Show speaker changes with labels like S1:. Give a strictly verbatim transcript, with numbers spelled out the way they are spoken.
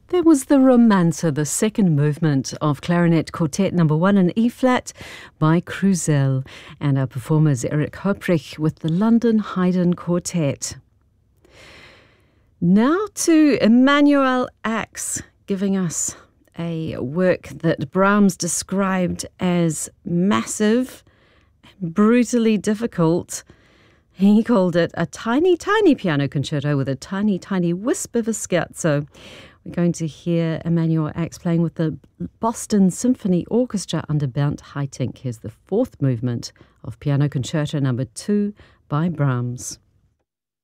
S1: There was the Romancer, the second movement of Clarinet Quartet number one in E-flat by Krusell, and our performers Eric Hoprich with the London Haydn Quartet. Now to Emanuel Ax, giving us a work that Brahms described as massive and brutally difficult. He called it a tiny, tiny piano concerto with a tiny, tiny wisp of a scherzo. We're going to hear Emanuel Ax playing with the Boston Symphony Orchestra under Bernd Haitink. Here's the fourth movement of Piano Concerto number two by Brahms.